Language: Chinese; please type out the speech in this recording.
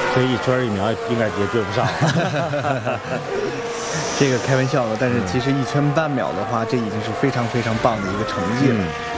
这1圈1秒应该也追不上。 这个开玩笑了，但是其实1圈半秒的话，这已经是非常非常棒的一个成绩了。